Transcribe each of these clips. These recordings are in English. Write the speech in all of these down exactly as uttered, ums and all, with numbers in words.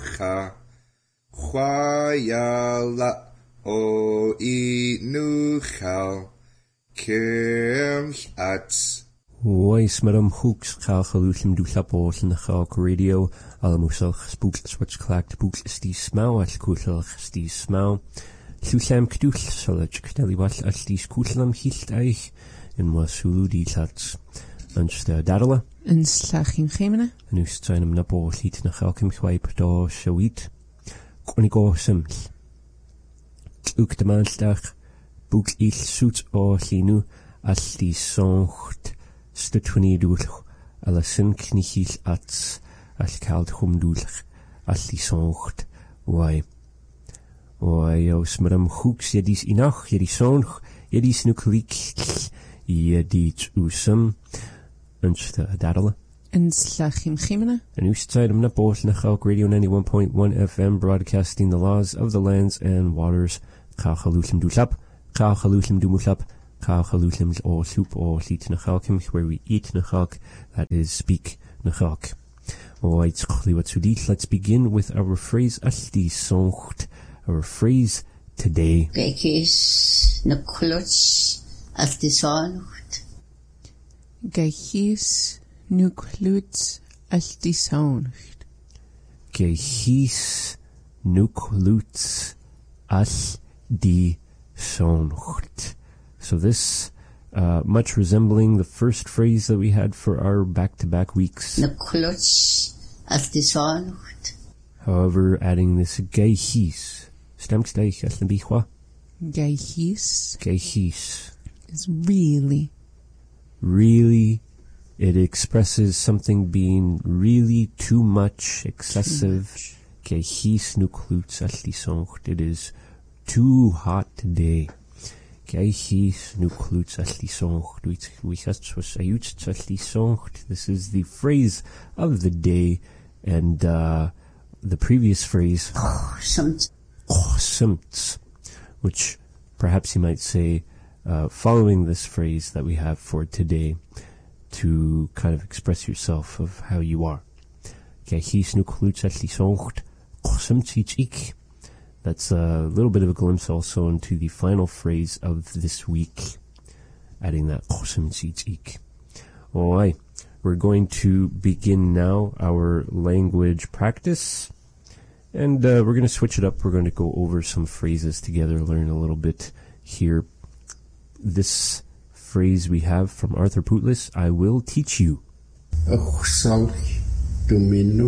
Inucha Chwayala O Inuchal Kirch Ats Oes madam hooks chalchaluchim dulapol in the chalk radio alamusach spook switch clacked books stie smau al kuchelch stie smau Llullem cdwll solach cdeliwall al stie skúllam hilt eich in wasulu di tlats Anst darla Yn slachim chemene Yn yw'n na bol hyd na chalcym chwaip do siawid Gwni go syml Ywg dymalstach Bwg ill sŵt o llinu all di soncht Stwtwni dwlch Ala syn cnichill ats All cael chwm dwlch All di soncht Wai Wai os maram hwgs jedis inach Jedis sonch Jedis nuclik Jedis usam Anst darla Yn slachim chemene An Oostside na Bol na Chalk Radio ninety-one point one F M broadcasting the laws of the lands and waters Chalchaluchim dulap Chalchaluchim dumulap Chalchaluchim o llwp o llit na Chalkim where we eat na Chalk that is speak na Chalk Alright, let's begin with our phrase Aldi soncht our phrase today Geikis na kluts Aldi soncht Geikis nu kluts Aldi soncht Geikis nu kluts Aldi soncht So this, uh, much resembling the first phrase that we had for our back-to-back weeks. However, adding this geihis. Stemt steich as na bichwa? Geihis. Geihis. Is really. Really, it expresses something being really too much, excessive. Geihis nu kluts alli soncht. It is too hot today. Geihis nu kluts alli soncht. This is the phrase of the day, and uh, the previous phrase, which perhaps you might say, uh, following this phrase that we have for today, to kind of express yourself of how you are. Geihis nu kluts alli soncht. That's a little bit of a glimpse also into the final phrase of this week, adding that qosm tzitzik. Alright, we're going to begin now our language practice, and uh, we're going to switch it up. We're going to go over some phrases together, learn a little bit here. This phrase we have from Arthur Putlis, I will teach you. Ach salch dominu.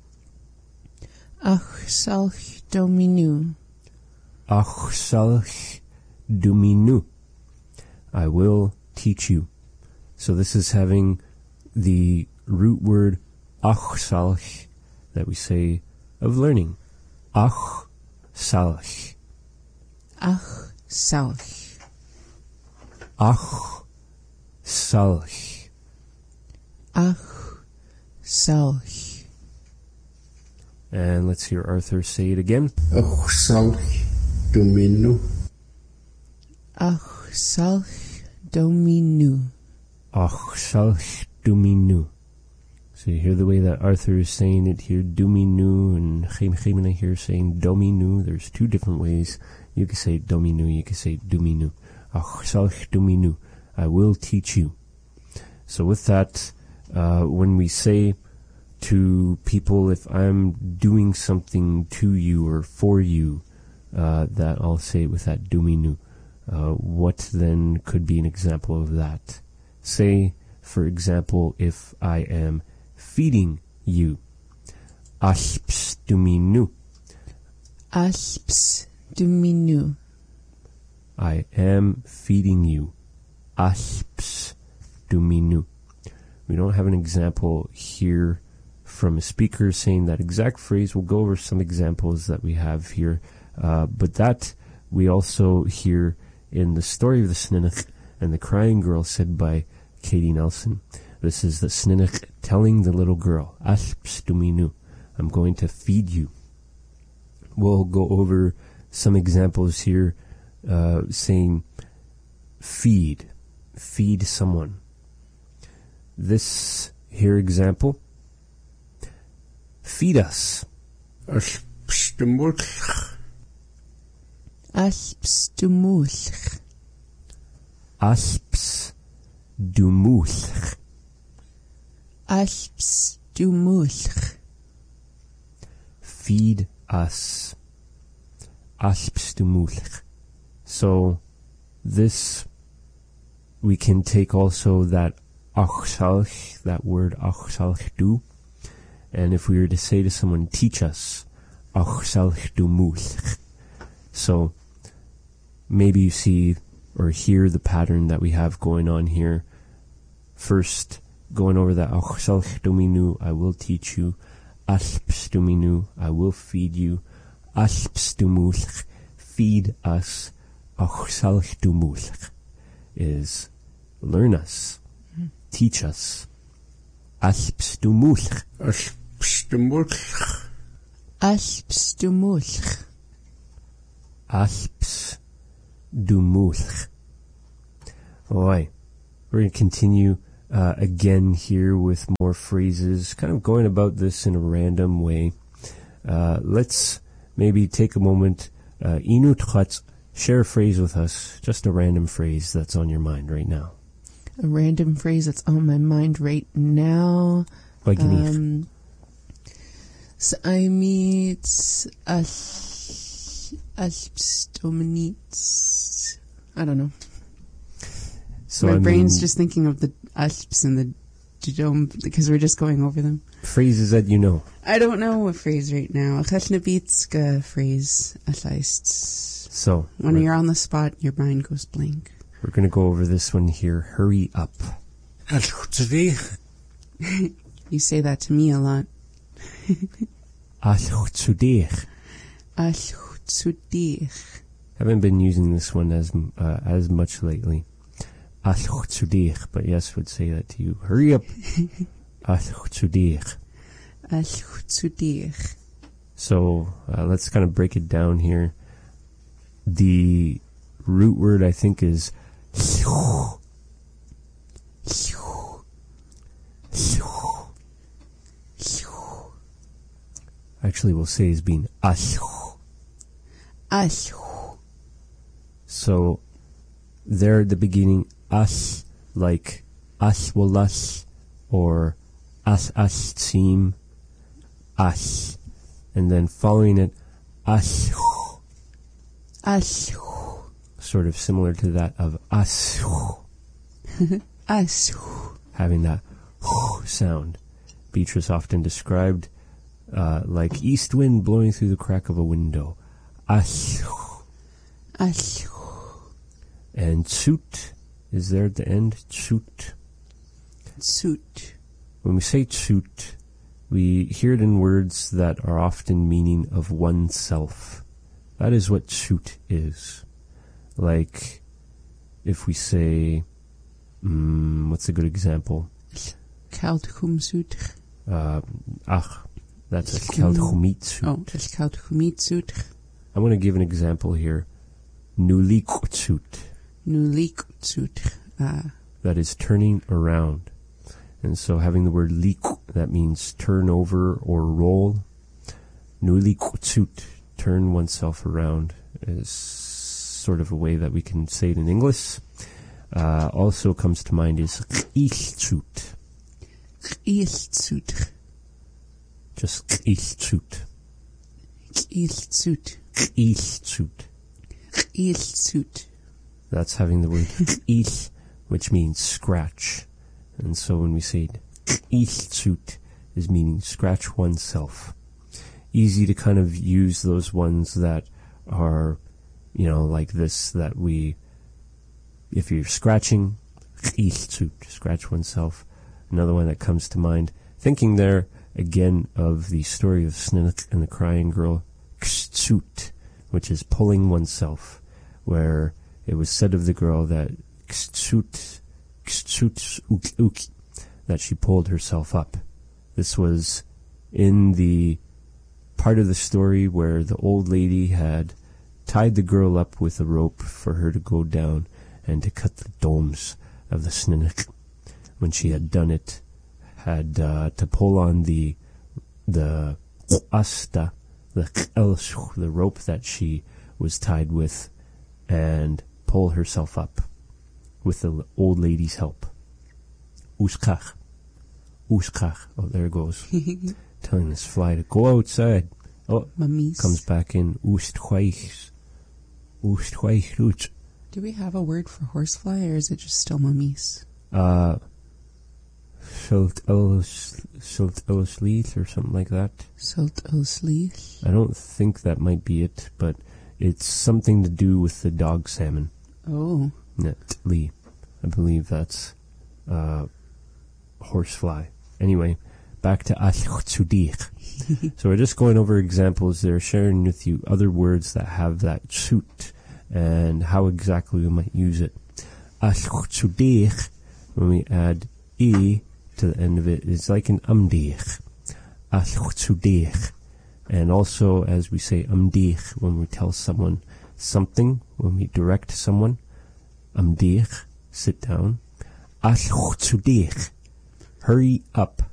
Ach salch dominu. Ach salch dominu. I will teach you. So this is having the root word ach salch that we say of learning. Ach salch. Ach salch. Ach salch. Ach salch. And let's hear Arthur say it again. Ach salch dominu. Ach salch dominu. Ach salch dominu. So you hear the way that Arthur is saying it here, dominu, and Chaim Chaimina here saying dominu. There's two different ways. You can say dominu, you can say dominu. Ach salch dominu. I will teach you. So with that, uh, when we say to people, if I'm doing something to you or for you, uh, that I'll say with that dominu. Uh, what then could be an example of that? Say, for example, if I am feeding you. Alps dominu. Alps dominu. I am feeding you. Alps dominu. We don't have an example here from a speaker saying that exact phrase. We'll go over some examples that we have here. Uh, but that we also hear in the story of the Sninach and the crying girl said by Katie Nelson. This is the Sninach telling the little girl, Alps dominu, I'm going to feed you. We'll go over some examples here uh, saying feed, feed someone. This here example, feed us, Alpstumulch. Alpstumulch. Alps dumulch. Alpstumulch. Feed us. Alpstumulch. So this, we can take also that achsalch, that word achsalch du, and if we were to say to someone, teach us, achsalch dumulch. So maybe you see or hear the pattern that we have going on here. First, going over that achsalch duminu, I will teach you. Alps duminu, I will feed you. Alps dumulch, feed us. Achsalch dumulch is learn us, mm. teach us. Alps dumulch. Alpstumulch. Alpstumulch. Alps dumulch. Alright, we're going to continue uh, again here with more phrases, kind of going about this in a random way. Uh, let's maybe take a moment. Uh, Inu tchatz, share a phrase with us, just a random phrase that's on your mind right now. A random phrase that's on my mind right now. Um, so I meet Alpsdominites. I don't know. So my I brain's mean, just thinking of the Alps and the Dome because we're just going over them. Phrases that you know. I don't know a phrase right now. A chetnabitska phrase, at least. So when you're on the spot, your mind goes blank. We're going to go over this one here. Hurry up. You say that to me a lot. Alchutzudir. Alchutzudir. Haven't been using this one as uh, as much lately. Alchutzudir, but yes, would say that to you. Hurry up. Alchutzudir. Alchutzudir. So uh, let's kind of break it down here. The root word, I think, is actually we'll say is being ashu. Ashu. So there at the beginning, as, like as walas, or as as team, as, and then following it, ashu. Ashu. Sort of similar to that of ashu. Ashu. Having that sound. Beatrice often described uh, like east wind blowing through the crack of a window. Ashu. Ashu. And tsut is there at the end. Tsut. Tsut. When we say tsut, we hear it in words that are often meaning of oneself. That is what tsut is. Like, if we say, um, what's a good example? Kaltchumsut. Uh, ach, that's a kaltchumitsut. Oh, that's kaltchumitsut. I want to give an example here. Nulikutsut. Nulikutsut. Ah. That is turning around. And so having the word liku, that means turn over or roll. Nulikutsut, turn oneself around, is sort of a way that we can say it in English. Uh, also comes to mind is k'iltsut. K'iltsut. Just k'iltsut. K'iltsut. K'iltsut. K'iltsut. That's having the word k'il, which means scratch. And so when we say k'iltsut, is meaning scratch oneself. Easy to kind of use those ones that are, you know, like this, that we, if you're scratching, scratch oneself. Another one that comes to mind, thinking there again of the story of Snunnuck and the crying girl, which is pulling oneself, where it was said of the girl that that she pulled herself up. This was in the part of the story where the old lady had tied the girl up with a rope for her to go down and to cut the domes of the Snunnuck. When she had done it, had uh, to pull on the the asta, the the rope that she was tied with, and pull herself up with the old lady's help. Uskach. Uskach. Oh, there it goes. Telling this fly to go outside. Oh, Mummies. Comes back in. Ustweich. Ustweich. Do we have a word for horsefly, or is it just still mummies? Uh, Sult Osleith or something like that. Sult Osleith? I don't think that might be it, but it's something to do with the dog salmon. Oh. Lee. I believe that's uh, horsefly. Anyway, back to Ashchudich. So we're just going over examples there, sharing with you other words that have that chut and how exactly we might use it. Ashchudich, when we add E to the end of it, it's like an umdich. Ashchudich. And also, as we say umdich when we tell someone something, when we direct someone, umdich, sit down. Ashchudich, hurry up.